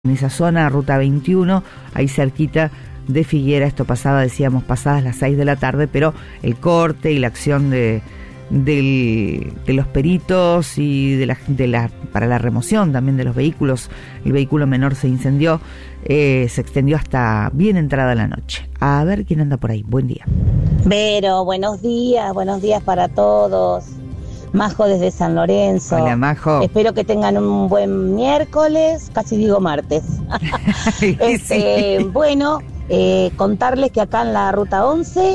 en esa zona, Ruta 21, ahí cerquita de Figuera. Esto pasaba, decíamos, pasadas las 6 de la tarde, pero el corte y la acción de los peritos y para la remoción también de los vehículos, el vehículo menor se incendió, se extendió hasta bien entrada la noche. A ver quién anda por ahí. Buen día. Vero, buenos días para todos. Majo desde San Lorenzo. Hola, Majo. Espero que tengan un buen miércoles, casi digo martes. Sí. Bueno, contarles que acá en la Ruta 11,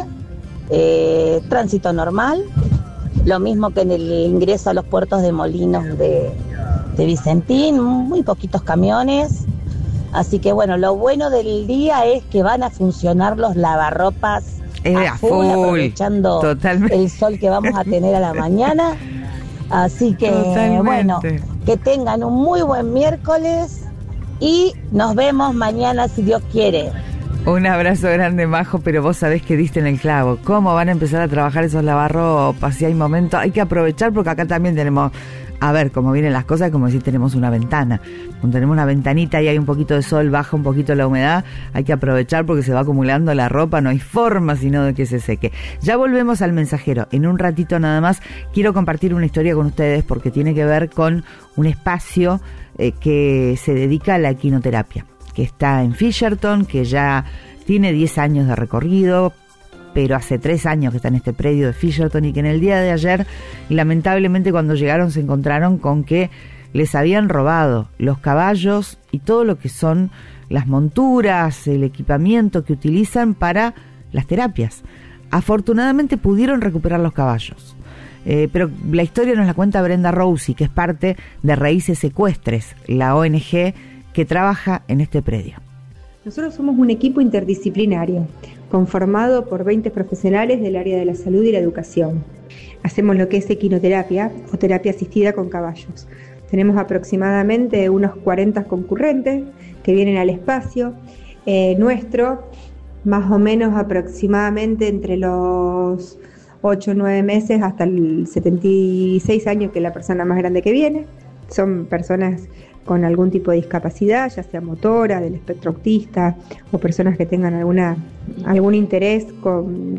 tránsito normal, lo mismo que en el ingreso a los puertos de Molinos de Vicentín, muy poquitos camiones. Así que bueno, lo bueno del día es que van a funcionar los lavarropas a full, aprovechando totalmente el sol que vamos a tener a la mañana. Así que totalmente. Bueno, que tengan un muy buen miércoles y nos vemos mañana si Dios quiere. Un abrazo grande, Majo, pero vos sabés que diste en el clavo. ¿Cómo van a empezar a trabajar esos lavarropas? Si hay momentos, hay que aprovechar porque acá también tenemos, a ver cómo vienen las cosas, como si tenemos una ventana. Cuando tenemos una ventanita y hay un poquito de sol, baja un poquito la humedad, hay que aprovechar porque se va acumulando la ropa, no hay forma sino de que se seque. Ya volvemos al mensajero. En un ratito nada más quiero compartir una historia con ustedes porque tiene que ver con un espacio que se dedica a la equinoterapia, que está en Fisherton, que ya tiene 10 años de recorrido, pero hace 3 años que está en este predio de Fisherton y que en el día de ayer, lamentablemente cuando llegaron se encontraron con que les habían robado los caballos y todo lo que son las monturas, el equipamiento que utilizan para las terapias. Afortunadamente pudieron recuperar los caballos. Pero la historia nos la cuenta Brenda Rossi, que es parte de Raíces Ecuestres, la ONG que trabaja en este predio. Nosotros somos un equipo interdisciplinario, conformado por 20 profesionales del área de la salud y la educación. Hacemos lo que es equinoterapia o terapia asistida con caballos. Tenemos aproximadamente unos 40 concurrentes que vienen al espacio nuestro, más o menos aproximadamente entre los 8 o 9 meses hasta el 76 años, que es la persona más grande que viene. Son personas con algún tipo de discapacidad, ya sea motora, del espectro autista, o personas que tengan algún interés con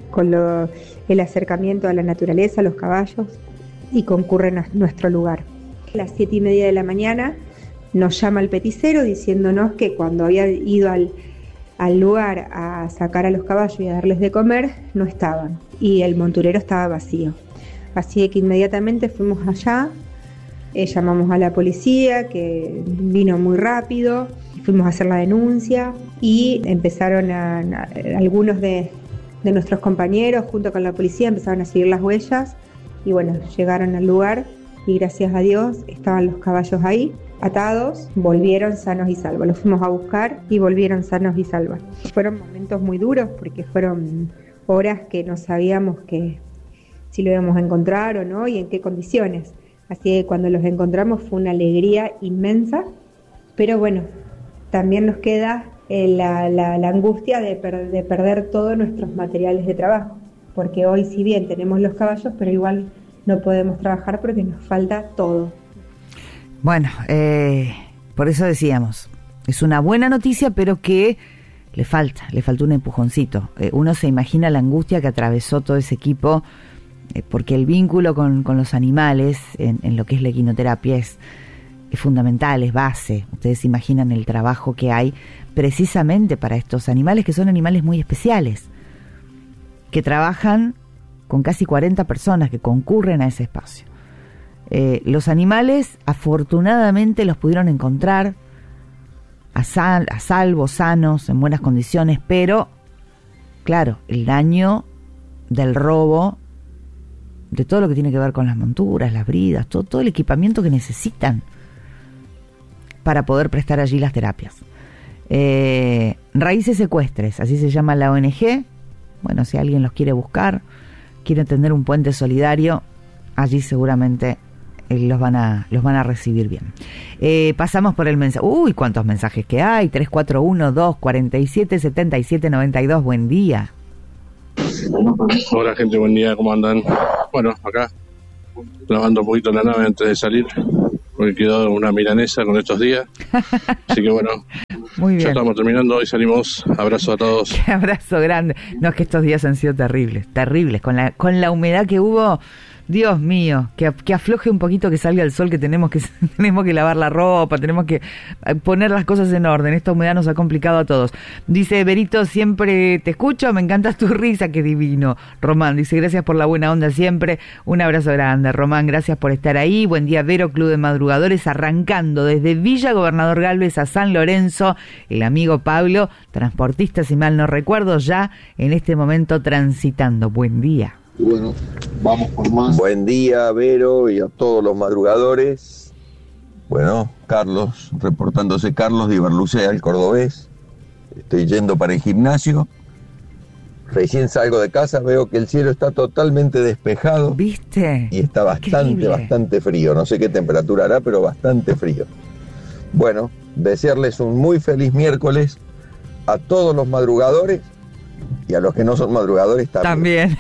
el acercamiento a la naturaleza, a los caballos, y concurren a nuestro lugar. A las 7:30 de la mañana nos llama el peticero diciéndonos que cuando había ido al lugar a sacar a los caballos y a darles de comer, no estaban, y el monturero estaba vacío. Así que inmediatamente fuimos allá. Llamamos a la policía, que vino muy rápido, fuimos a hacer la denuncia y empezaron algunos de nuestros compañeros junto con la policía empezaron a seguir las huellas y bueno, llegaron al lugar y gracias a Dios estaban los caballos ahí atados, volvieron sanos y salvos. Los fuimos a buscar y volvieron sanos y salvos. Fueron momentos muy duros porque fueron horas que no sabíamos que si lo íbamos a encontrar o no y en qué condiciones. Así que cuando los encontramos fue una alegría inmensa, pero bueno, también nos queda la angustia de perder todos nuestros materiales de trabajo, porque hoy si bien tenemos los caballos, pero igual no podemos trabajar porque nos falta todo. Bueno, por eso decíamos, es una buena noticia, pero que le faltó un empujoncito. Uno se imagina la angustia que atravesó todo ese equipo, porque el vínculo con los animales en lo que es la equinoterapia es fundamental, es base. Ustedes se imaginan el trabajo que hay precisamente para estos animales, que son animales muy especiales, que trabajan con casi 40 personas que concurren a ese espacio. Los animales afortunadamente los pudieron encontrar a salvo, sanos, en buenas condiciones, pero claro, el daño del robo de todo lo que tiene que ver con las monturas, las bridas, todo el equipamiento que necesitan para poder prestar allí las terapias. Raíces Ecuestres, así se llama la ONG. Bueno, si alguien los quiere buscar, quiere tener un puente solidario, allí seguramente los van a recibir bien. Pasamos por el mensaje. Uy, cuántos mensajes que hay. 341-247-7792. Buen día. Hola gente, buen día, ¿cómo andan? Bueno, acá lavando un poquito la nave antes de salir. Hoy quedó una milanesa con estos días. Así que bueno, muy bien. Ya estamos terminando, hoy salimos. Abrazo a todos. Qué abrazo grande. No, es que estos días han sido terribles, con la humedad que hubo. Dios mío, que afloje un poquito, que salga el sol, que tenemos que lavar la ropa, tenemos que poner las cosas en orden. Esta humedad nos ha complicado a todos. Dice Berito, siempre te escucho, me encanta tu risa, qué divino. Román dice, gracias por la buena onda siempre. Un abrazo grande, Román, gracias por estar ahí. Buen día, Vero, Club de Madrugadores, arrancando desde Villa Gobernador Galvez a San Lorenzo. El amigo Pablo, transportista, si mal no recuerdo, ya en este momento transitando. Buen día. Bueno, vamos por más. Buen día, Vero, y a todos los madrugadores. Bueno, Carlos, reportándose Carlos de Iberlucea, el cordobés. Estoy yendo para el gimnasio. Recién salgo de casa, veo que el cielo está totalmente despejado. ¿Viste? Y está bastante frío. No sé qué temperatura hará, pero bastante frío. Bueno, desearles un muy feliz miércoles a todos los madrugadores y a los que no son madrugadores también.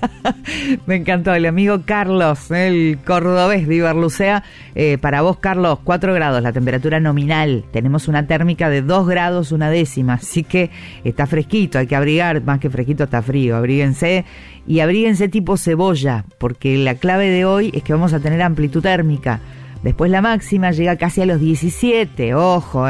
Me encantó el amigo Carlos, el cordobés de Iberlucea. Para vos, Carlos, 4 grados la temperatura nominal. Tenemos una térmica de 2 grados una décima, así que está fresquito, hay que abrigar, más que fresquito está frío. Abríguense y abríguense tipo cebolla, porque la clave de hoy es que vamos a tener amplitud térmica. Después la máxima llega casi a los 17, ojo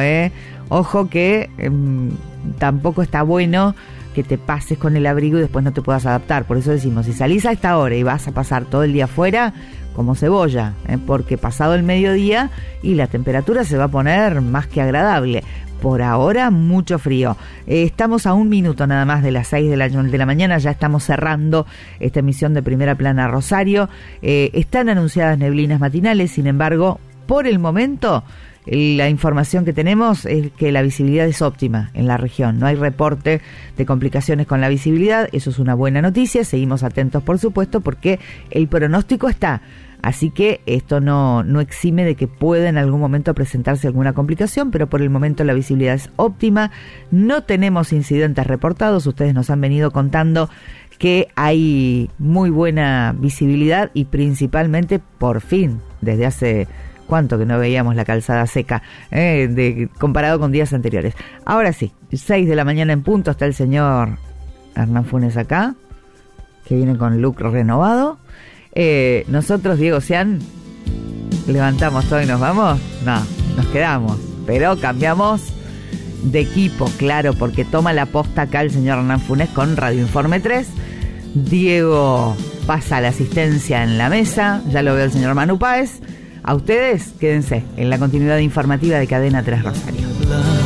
que tampoco está bueno que te pases con el abrigo y después no te puedas adaptar. Por eso decimos, si salís a esta hora y vas a pasar todo el día afuera, como cebolla, porque pasado el mediodía y la temperatura se va a poner más que agradable. Por ahora, mucho frío. Estamos a 1 minuto nada más de las 6 de la mañana, ya estamos cerrando esta emisión de Primera Plana Rosario. Están anunciadas neblinas matinales, sin embargo, por el momento, la información que tenemos es que la visibilidad es óptima en la región. No hay reporte de complicaciones con la visibilidad. Eso es una buena noticia. Seguimos atentos, por supuesto, porque el pronóstico está. Así que esto no exime de que pueda en algún momento presentarse alguna complicación, pero por el momento la visibilidad es óptima. No tenemos incidentes reportados. Ustedes nos han venido contando que hay muy buena visibilidad y principalmente, por fin, desde hace... ¿Cuánto que no veíamos la calzada seca comparado con días anteriores? Ahora sí, 6 de la mañana en punto, está el señor Hernán Funes acá, que viene con look renovado. Nosotros, Diego Sean, levantamos todo y nos vamos. No, nos quedamos, pero cambiamos de equipo, claro, porque toma la posta acá el señor Hernán Funes con Radio Informe 3. Diego pasa la asistencia en la mesa, ya lo veo el señor Manu Páez. A ustedes, quédense en la continuidad informativa de Cadena 3 Rosario.